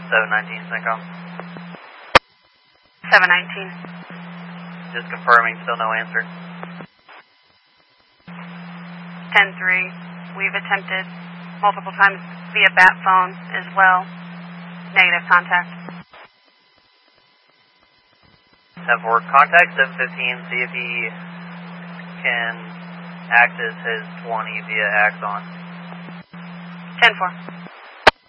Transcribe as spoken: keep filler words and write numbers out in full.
seven nineteen, CENTCOM. seven nineteen. Just confirming, still no answer. ten three. We've attempted multiple times via bat phone as well. Negative contact. ten four, contact seven fifteen, see if he can access his twenty via Axon. ten four.